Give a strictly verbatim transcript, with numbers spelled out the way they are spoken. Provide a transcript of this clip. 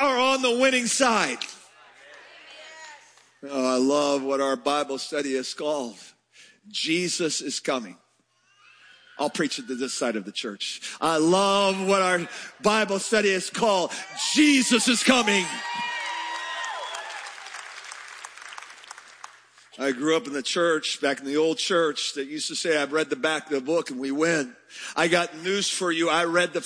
are on the winning side. Oh, I love what our Bible study is called. Jesus is coming. I'll preach it to this side of the church. I love what our Bible study is called. Jesus is coming. I grew up in the church, back in the old church, that used to say, I've read the back of the book and we win. I got news for you. I read the